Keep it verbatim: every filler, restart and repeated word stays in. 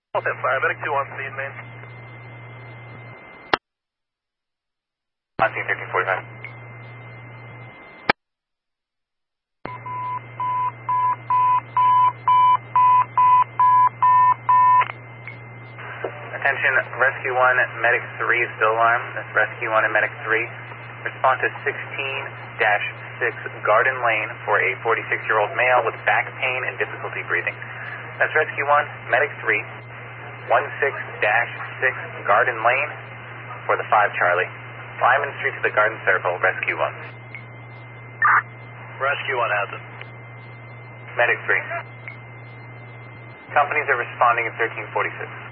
Oh, that fire. Medic two on scene, man. On scene thirteen forty-five. Attention, Rescue one, Medic three is still alarmed. That's Rescue one and Medic three. Respond to sixteen dash six Garden Lane for a forty-six-year-old male with back pain and difficulty breathing. That's Rescue one, Medic three, sixteen dash six Garden Lane for the five Charlie. Lyman Street to the Garden Circle, Rescue one. Rescue one has it. Medic three. Companies are responding at thirteen forty-six.